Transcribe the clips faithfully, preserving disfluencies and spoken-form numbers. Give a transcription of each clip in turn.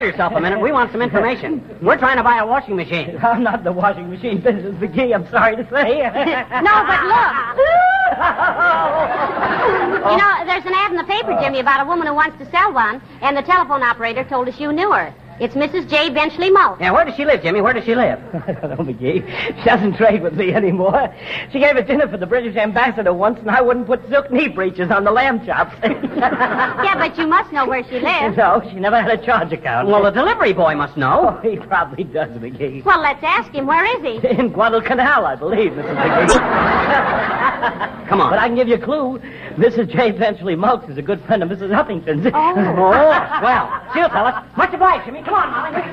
yourself a minute. We want some information. We're trying to buy a washing machine. I'm not the washing machine business, McGee, I'm sorry to say. No, but look. You know, there's an ad in the paper, Jimmy, about a woman who wants to sell one, and the telephone operator told us you knew her. It's Missus J. Benchley Mulch. Yeah, where does she live, Jimmy? Where does she live? I don't know, McGee. She doesn't trade with me anymore. She gave a dinner for the British ambassador once, and I wouldn't put silk knee breeches on the lamb chops. Yeah, but you must know where she lives. No, she never had a charge account. Well, the delivery boy must know. Oh, he probably does, McGee. Well, let's ask him. Where is he? In Guadalcanal, I believe, Missus McGee. Come on. But I can give you a clue. Missus J. Benchley Mulch is a good friend of Missus Huffington's. Oh. Oh, well, she'll tell us. Much obliged, Jimmy. Come on, Molly.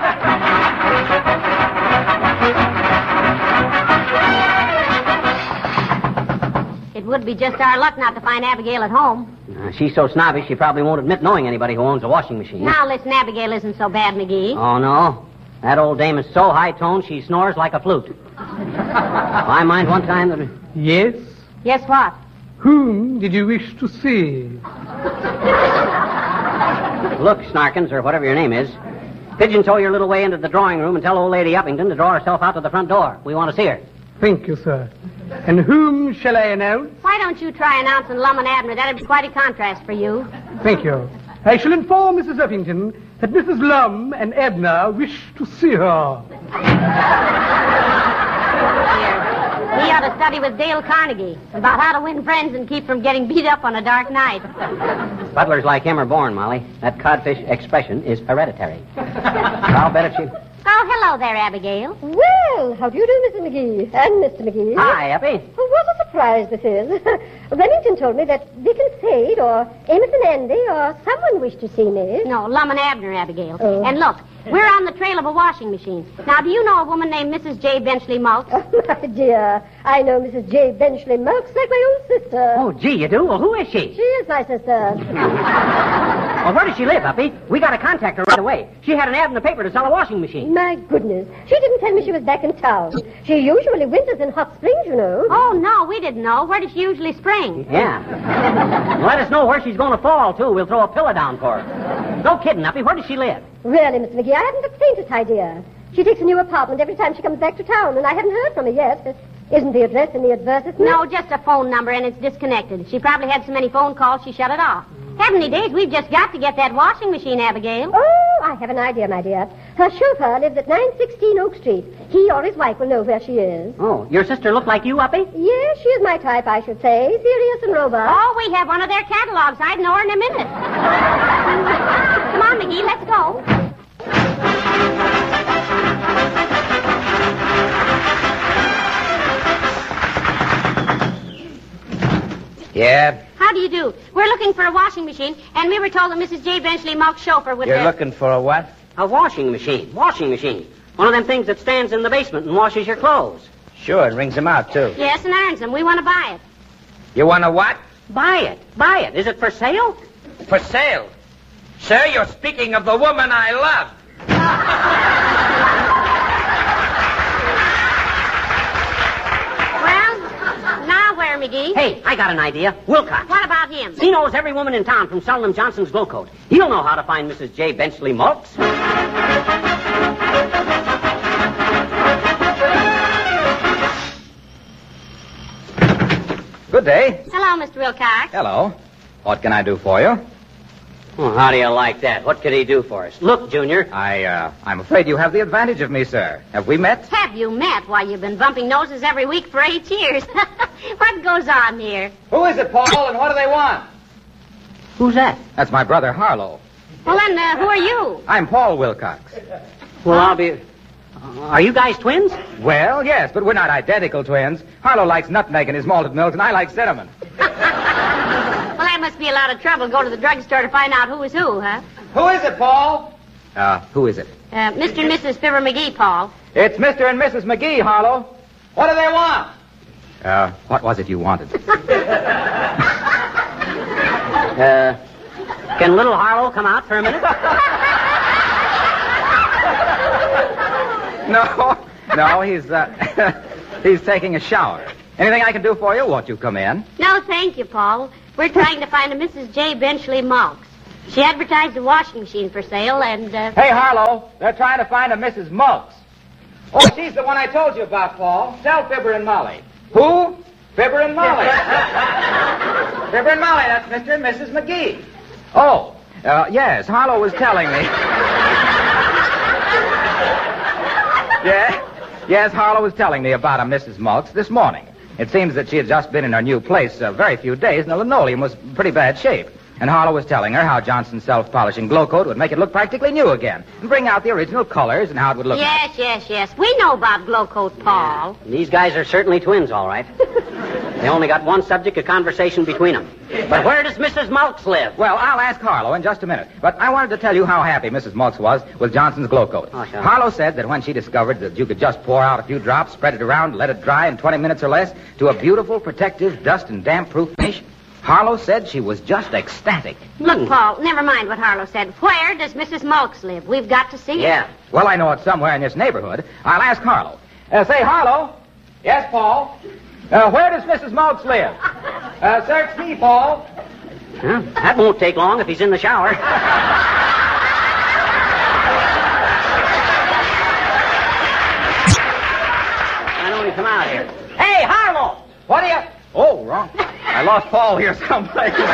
It would be just our luck not to find Abigail at home. Uh, she's so snobbish, she probably won't admit knowing anybody who owns a washing machine. Now, listen, Abigail isn't so bad, McGee. Oh, no? That old dame is so high-toned, she snores like a flute. I mind one time that... Yes? Yes, what? Whom did you wish to see? Look, Snarkins, or whatever your name is, pigeon-toe your little way into the drawing room and tell old Lady Uppington to draw herself out to the front door. We want to see her. Thank you, sir. And whom shall I announce? Why don't you try announcing Lum and Abner? That'd be quite a contrast for you. Thank you. I shall inform Missus Uppington that Missus Lum and Edna wish to see her. He ought to study with Dale Carnegie about how to win friends and keep from getting beat up on a dark night. Butlers like him are born, Molly. That codfish expression is hereditary. I'll bet if she... Oh, hello there, Abigail. Well, how do you do, Missus McGee? And Mister McGee. Hi, Uppy. Oh, what a surprise this is. Remington told me that Vic and Sade, or Amos and Andy, or someone wished to see me. No, Lum and Abner, Abigail. Oh. And look, we're on the trail of a washing machine. Now, do you know a woman named Missus J. Benchley Mulch? Oh, my dear. I know Missus J. Benchley Mulch like my own sister. Oh, gee, you do? Well, who is she? She is my sister. Well, where does she live, Uppy? We got to contact her right away. She had an ad in the paper to sell a washing machine. My goodness. She didn't tell me she was back in town. She usually winters in Hot Springs, you know. Oh, no, we didn't know. Where does she usually spring? Yeah. Let us know where she's going to fall, too. We'll throw a pillow down for her. No kidding, Uppy. Where does she live? Really, Mister McGee, I haven't the faintest idea. She takes a new apartment every time she comes back to town, and I haven't heard from her yet. Isn't the address in the advertisement? No, just a phone number, and it's disconnected. She probably had so many phone calls she shut it off. Heavenly days, we've just got to get that washing machine, Abigail. Oh, I have an idea, my dear. Her chauffeur lives at nine sixteen Oak Street. He or his wife will know where she is. Oh, your sister look like you, Uppy? Yes, she is my type, I should say. Serious and robust. Oh, we have one of their catalogs. I'd know her in a minute. Come on, McGee, let's go. Yeah? How do you do? We're looking for a washing machine, and we were told that Missus J. Benchley Mulch chauffeur would... You're uh, looking for a what? A washing machine. Washing machine. One of them things that stands in the basement and washes your clothes. Sure, it rings them out, too. Yes, and earns them. We want to buy it. You want a what? Buy it. Buy it. Is it for sale? For sale? Sir, you're speaking of the woman I love. Well, now where, McGee? Hey, I got an idea. Wilcox. What about him? He knows every woman in town from Sullivan Johnson's Glow Coat. He'll know how to find Missus J. Benchley Mulch. Good day. Hello, Mister Wilcox. Hello. What can I do for you? Well, how do you like that? What could he do for us? Look, Junior. I, uh, I'm afraid you have the advantage of me, sir. Have we met? Have you met? Why, you've been bumping noses every week for eight years. What goes on here? Who is it, Paul, and what do they want? Who's that? That's my brother, Harlow. Well, then, uh, who are you? I'm Paul Wilcox. Well, I'll be... Uh, are you guys twins? Well, yes, but we're not identical twins. Harlow likes nutmeg in his malted milk, and I like cinnamon. Well, that must be a lot of trouble. Go to the drugstore to find out who is who, huh? Who is it, Paul? Uh, who is it? Uh, Mister and Missus Fibber McGee, Paul. It's Mister and Missus McGee, Harlow. What do they want? Uh, what was it you wanted? Uh, can little Harlow come out for a minute? No, no, he's, uh, he's taking a shower. Anything I can do for you? Won't you come in? No, thank you, Paul. We're trying to find a Missus J. Benchley Mulch. She advertised a washing machine for sale, and, uh... Hey, Harlow, they're trying to find a Missus Mulks. Oh, she's the one I told you about, Paul. Sell Fibber and Molly. Who? Fibber and Molly. Fibber and Molly, that's Mister and Missus McGee. Oh, uh, yes, Harlow was telling me. Yeah, yes, Harlow was telling me about a Missus Mulks this morning. It seems that she had just been in her new place a very few days, and the linoleum was in pretty bad shape. And Harlow was telling her how Johnson's self-polishing glow coat would make it look practically new again, and bring out the original colors and how it would look. Yes, yes, yes. We know about glow coat, Paul. Yeah. These guys are certainly twins, all right. They only got one subject of conversation between them. But where does Missus Mulks live? Well, I'll ask Harlow in just a minute. But I wanted to tell you how happy Missus Mulks was with Johnson's glow coat. Oh, sure. Harlow said that when she discovered that you could just pour out a few drops, spread it around, let it dry in twenty minutes or less to a beautiful, protective, dust and damp-proof finish, Harlow said she was just ecstatic. Look, Paul, never mind what Harlow said. Where does Missus Mulks live? We've got to see her. Yeah. Well, I know it's somewhere in this neighborhood. I'll ask Harlow. Uh, say, Harlow. Yes, Paul. Uh, where does Missus Mulks live? Uh, search me, Paul. Huh? That won't take long if he's in the shower. I know he come out here. Hey, Harlow! What are you... Oh, wrong. I lost Paul here someplace. What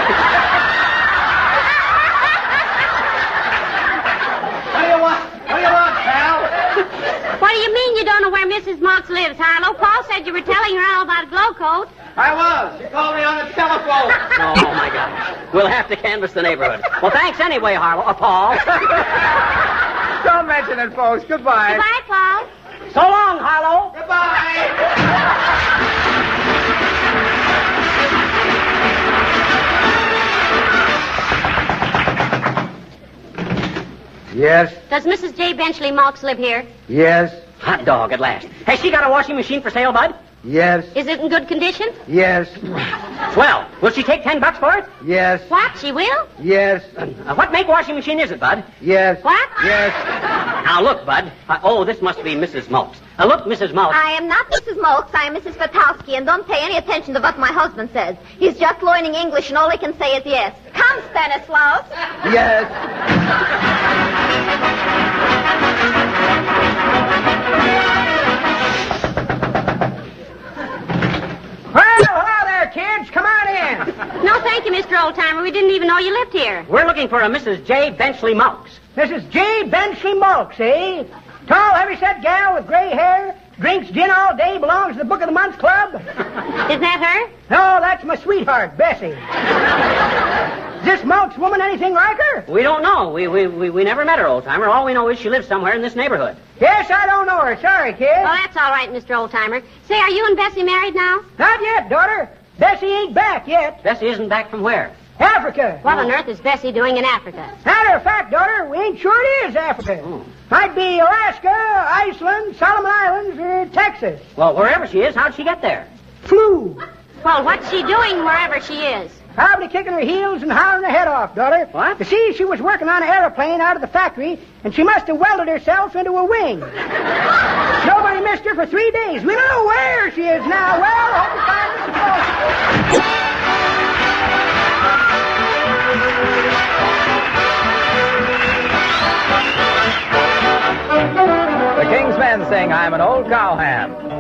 do you want? What do you want, pal? What do you mean you don't know where Missus Mulks lives, Harlow? Paul said you were telling her all about glow coat. I was. She called me on the telephone. Oh, oh, my God. We'll have to canvass the neighborhood. Well, thanks anyway, Harlow. Uh, Paul. Don't mention it, folks. Goodbye. Goodbye, Paul. So long, Harlow. Goodbye. Yes, Does Missus J. Benchley Mulks live here? yes, Hot dog at last. Has she got a washing machine for sale, Bud? yes, Is it in good condition? yes, Swell. Will she take ten bucks for it? yes, What? She will? yes, Uh, what make washing machine is it, Bud? yes, What? yes. Now, look, Bud. Uh, oh, this must be Missus Mulks. Uh, look, Missus Mulks. I am not Missus Mulks. I am Missus Fatowski, and don't pay any attention to what my husband says. He's just learning English, and all he can say is yes. Come, Stanislaus. Yes. Well, hello there, kids. Come on in. No, thank you, Mister Oldtimer. We didn't even know you lived here. We're looking for a Missus J. Benchley Mulks. Missus J. Benchley Mulks, eh? Tall, heavy-set gal with gray hair, drinks gin all day, belongs to the Book of the Month Club. Is that her? No, that's my sweetheart, Bessie. Is this Mulks woman anything like her? We don't know. We, we, we, we never met her, Oldtimer. All we know is she lives somewhere in this neighborhood. Yes, I don't know her. Sorry, kid. Well, that's all right, Mister Oldtimer. Say, are you and Bessie married now? Not yet, daughter. Bessie ain't back yet. Bessie isn't back from where? Africa. What on earth is Bessie doing in Africa? Matter of fact, daughter, we ain't sure it is Africa. Oh. Might be Alaska, Iceland, Solomon Islands, or Texas. Well, wherever she is, how'd she get there? Flew. Well, what's she doing wherever she is? Probably kicking her heels and hollering her head off, daughter. What? You see, she was working on an airplane out of the factory, and she must have welded herself into a wing. Nobody missed her for three days. We don't know where she is now. Well, I hope you find Missus The King's Men sing I'm an Old Cowhand.